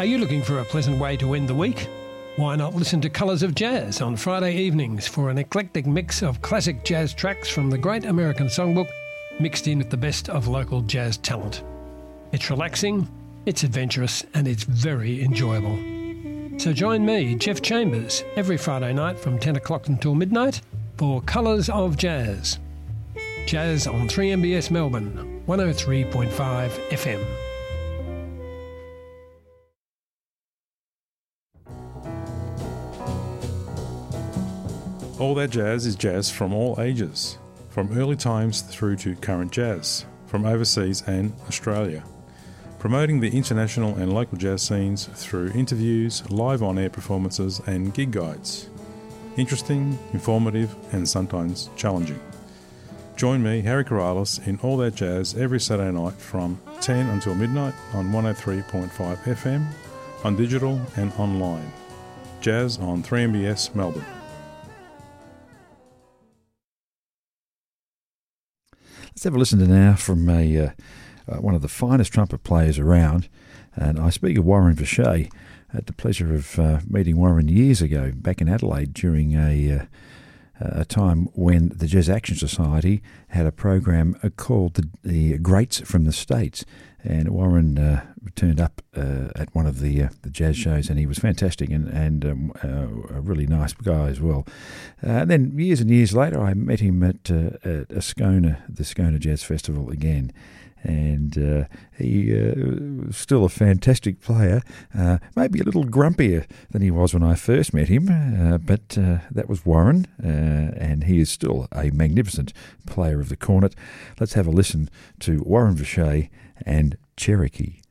Are you looking for a pleasant way to end the week? Why not listen to Colours of Jazz on Friday evenings for an eclectic mix of classic jazz tracks from the Great American Songbook mixed in with the best of local jazz talent. It's relaxing, it's adventurous, and it's very enjoyable. So join me, Jeff Chambers, every Friday night from 10 o'clock until midnight for Colours of Jazz. Jazz on 3MBS Melbourne, 103.5 FM. All That Jazz is jazz from all ages, from early times through to current jazz, from overseas and Australia. Promoting the international and local jazz scenes through interviews, live on-air performances and gig guides. Interesting, informative and sometimes challenging. Join me, Harry Corrales, in All That Jazz every Saturday night from 10 until midnight on 103.5 FM, on digital and online. Jazz on 3MBS Melbourne. Let's have a listen to now from one of the finest trumpet players around, and I speak of Warren Vacher. I had the pleasure of meeting Warren years ago back in Adelaide during a time when the Jazz Action Society had a program called the Greats from the States, and Warren turned up at one of the jazz shows, and he was fantastic and a really nice guy as well. And then years and years later, I met him at the Scona Jazz Festival again. And he was still a fantastic player, maybe a little grumpier than he was when I first met him, but that was Warren, and he is still a magnificent player of the cornet. Let's have a listen to Warren Vacher and Cherokee.